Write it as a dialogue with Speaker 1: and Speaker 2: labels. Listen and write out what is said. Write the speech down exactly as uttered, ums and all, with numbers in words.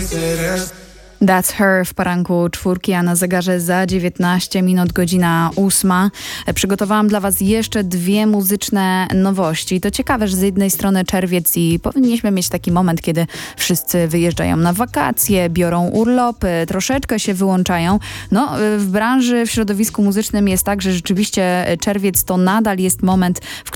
Speaker 1: That's Her w poranku czwórki, a na zegarze za dziewiętnaście minut, godzina ósma. Przygotowałam dla Was jeszcze dwie muzyczne nowości. To ciekawe, że z jednej strony czerwiec i powinniśmy mieć taki moment, kiedy wszyscy wyjeżdżają na wakacje, biorą urlopy, troszeczkę się wyłączają. No, w branży, w środowisku muzycznym jest tak, że rzeczywiście czerwiec to nadal jest moment, w